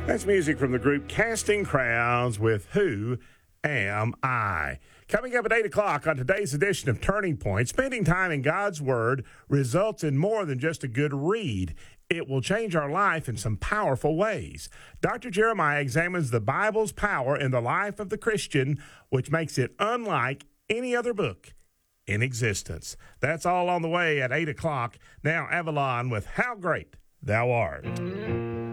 That's music from the group Casting Crowns with Who Am I? Coming up at 8 o'clock on today's edition of Turning Point, spending time in God's Word results in more than just a good read. It will change our life in some powerful ways. Dr. Jeremiah examines the Bible's power in the life of the Christian, which makes it unlike any other book in existence. That's all on the way at 8 o'clock. Now, Avalon with How Great Thou Art.